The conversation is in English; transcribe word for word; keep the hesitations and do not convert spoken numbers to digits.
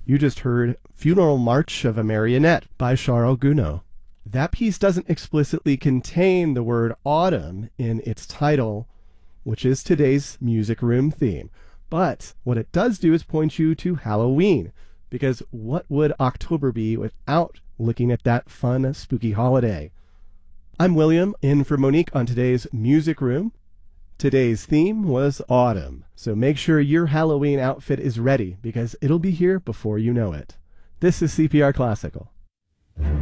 You just heard Funeral March of a Marionette by Charles Gounod. That piece doesn't explicitly contain the word autumn in its title, which is today's music room theme. But what it does do is point you to Halloween, because what would October be without looking at that fun, spooky holiday? I'm William, in for Monique on today's Music Room. Today's theme was autumn, so make sure your Halloween outfit is ready, because it'll be here before you know it. This is C P R Classical.